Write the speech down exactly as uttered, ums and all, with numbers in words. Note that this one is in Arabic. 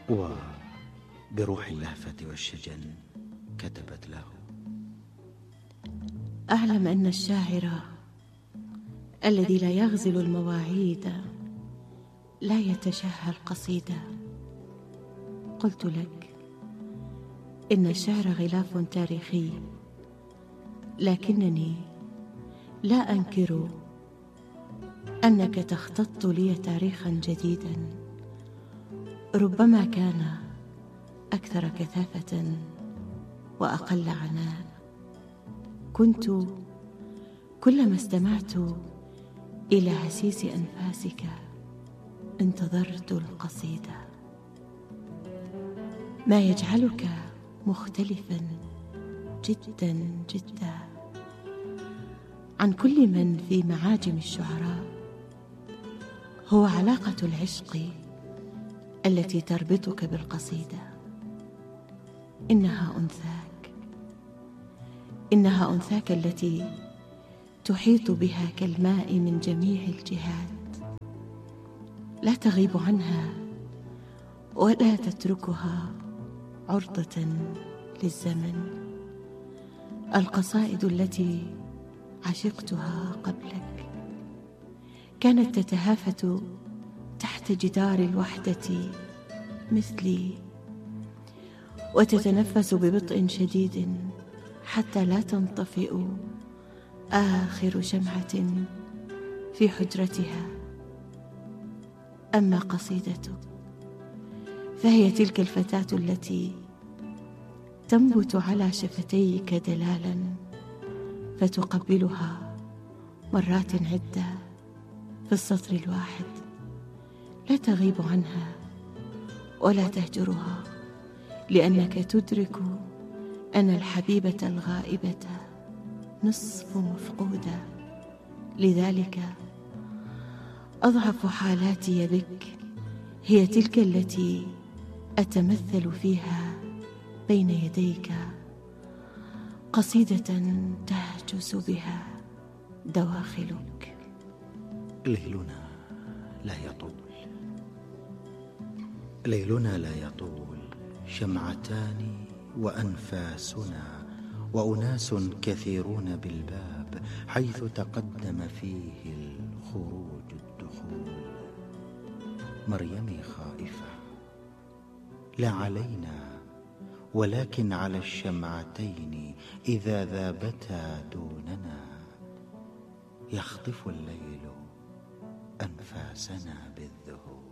وبروح اللهفة والشجن كتبت له: أعلم أن الشاعر الذي لا يغزل المواعيد لا يتشهى القصيدة. قلت لك إن الشعر غلاف تاريخي، لكنني لا أنكر أنك تختط لي تاريخا جديدا ربما كان أكثر كثافة وأقل عناء. كنت كلما استمعت إلى هسيس أنفاسك انتظرت القصيدة. ما يجعلك مختلفا جدا جدا عن كل من في معاجم الشعراء هو علاقة العشق التي تربطك بالقصيدة. إنها أنثاك، إنها أنثاك التي تحيط بها كالماء من جميع الجهات، لا تغيب عنها ولا تتركها عرضة للزمن. القصائد التي عشقتها قبلك كانت تتهافت تحت جدار الوحدة مثلي، وتتنفس ببطء شديد حتى لا تنطفئ آخر شمعة في حجرتها. أما قصيدتك فهي تلك الفتاة التي تنبت على شفتيك دلالا فتقبلها مرات عدة في السطر الواحد، لا تغيب عنها ولا تهجرها، لأنك تدرك أن الحبيبة الغائبة نصف مفقودة. لذلك أضعف حالاتي بك هي تلك التي أتمثل فيها بين يديك قصيدة تهجس بها دواخلك. ليلنا لا يطول، ليلنا لا يطول، شمعتان وأنفاسنا وأناس كثيرون بالباب، حيث تقدم فيه الخروج الدخول. مريمي خائفة، لا علينا ولكن على الشمعتين إذا ذابتا دوننا، يخطف الليل أنفاسنا بالذهول.